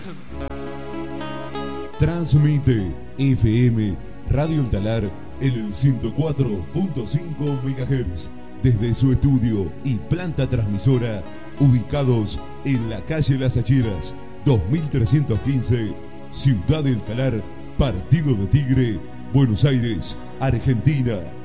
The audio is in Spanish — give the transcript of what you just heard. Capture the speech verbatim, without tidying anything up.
Transmite F M Radio El Talar en el ciento cuatro punto cinco megahertz desde su estudio y planta transmisora ubicados en la calle Las Acheras dos mil trescientos quince, Ciudad del Talar, Partido de Tigre, Buenos Aires, Argentina.